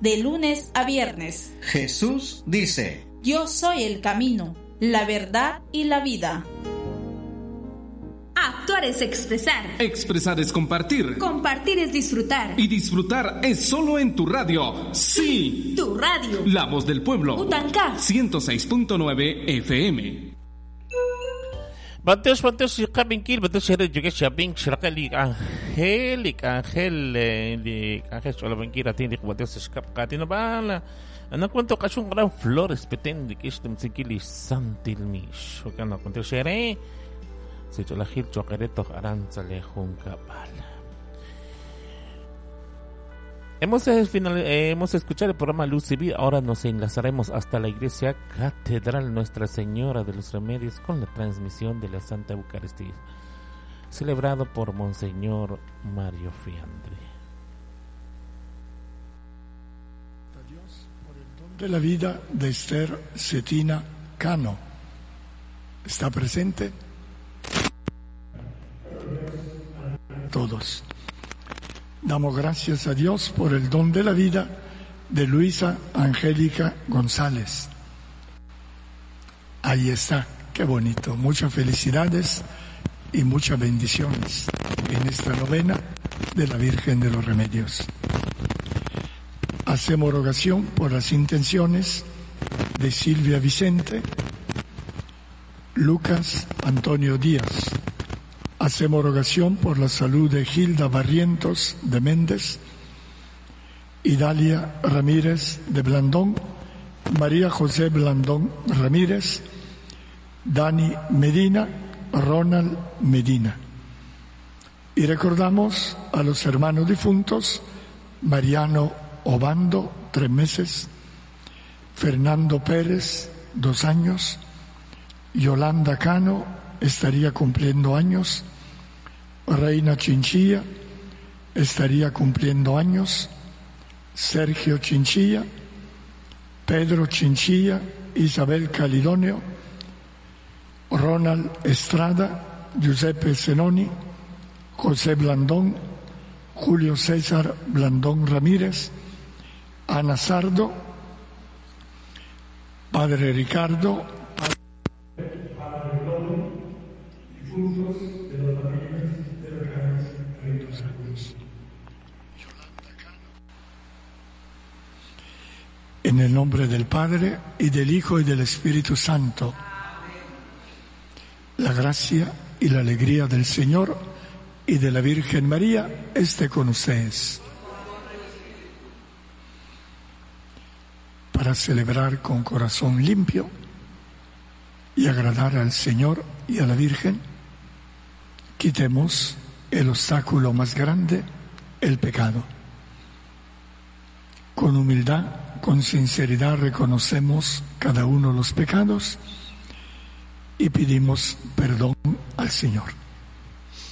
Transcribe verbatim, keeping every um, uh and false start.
de lunes a viernes. Jesús dice: Yo soy el camino, la verdad y la vida. Actuar es expresar. Expresar es compartir. Compartir es disfrutar. Y disfrutar es solo en tu radio. Sí. Tu radio. La voz del pueblo. Utancá. ciento seis punto nueve F M. Bateos, bateos, y cabinkil, bateos, y yo que se abink, shrakalik, angelic, angelic, angel, solo bankira, tiene que bateos, escap, catino, bala. Ano cuento que es un gran flores, petende, que este msikili, santilmish, o que no cuento, shere. Se yo la gil choquereto aranzale junca bala. Hemos, eh, final, eh, hemos escuchado el programa Luz y Vida. Ahora nos enlazaremos hasta la iglesia Catedral Nuestra Señora de los Remedios con la transmisión de la Santa Eucaristía, celebrado por Monseñor Mario Fiandre. Dios por el don de la vida de Esther Cetina Cano. ¿Está presente? Todos. Damos gracias a Dios por el don de la vida de Luisa Angélica González. Ahí está, qué bonito. Muchas felicidades y muchas bendiciones en esta novena de la Virgen de los Remedios. Hacemos oración por las intenciones de Silvia Vicente, Lucas Antonio Díaz. Hacemos oración por la salud de Gilda Barrientos de Méndez, Idalia Ramírez de Blandón, María José Blandón Ramírez, Dani Medina, Ronald Medina. Y recordamos a los hermanos difuntos: Mariano Obando, tres meses, Fernando Pérez, dos años, Yolanda Cano, estaría cumpliendo años, Reina Chinchilla estaría cumpliendo años, Sergio Chinchilla, Pedro Chinchilla, Isabel Calidonio, Ronald Estrada, Giuseppe Zenoni, José Blandón, Julio César Blandón Ramírez, Ana Sardo, Padre Ricardo, en el nombre del Padre, y del Hijo, y del Espíritu Santo. La gracia y la alegría del Señor y de la Virgen María esté con ustedes. Para celebrar con corazón limpio y agradar al Señor y a la Virgen, quitemos el obstáculo más grande, el pecado. Con humildad, con sinceridad reconocemos cada uno los pecados y pedimos perdón al Señor.